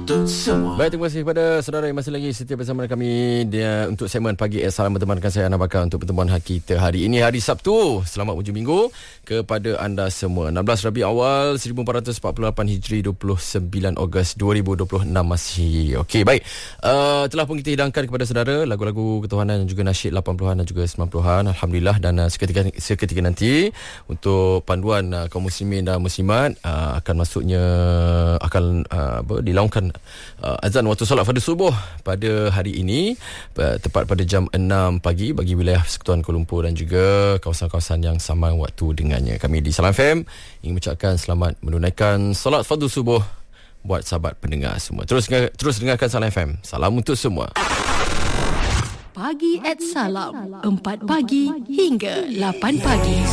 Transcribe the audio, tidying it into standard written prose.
untuk semua. Baik, terima kasih kepada saudara yang masih lagi setia bersama kami untuk segmen Pagi Salam bertemankan saya Ana Bakar untuk pertemuan kita hari ini, hari Sabtu. Selamat hujung minggu kepada anda semua. 16 Rabiul Awal 1448 Hijri, 29 Ogos 2026 masih. Okey, baik. Telah pun kita hidangkan kepada saudara lagu-lagu ketuhanan dan juga nasyid 80-an dan juga 90-an. Alhamdulillah. Dan seketika nanti untuk panduan kaum muslimin dan muslimat akan dilaungkan azan waktu solat fardu subuh pada hari ini tepat pada jam 6 pagi bagi wilayah Persekutuan Kuala Lumpur dan juga kawasan-kawasan yang sama waktu dengannya. Kami di Salam FM ingin mengucapkan selamat menunaikan solat fardu subuh buat sahabat pendengar semua. Terus dengarkan Salam FM. Salam untuk semua. Pagi @ Salam 4 pagi hingga 8 pagi.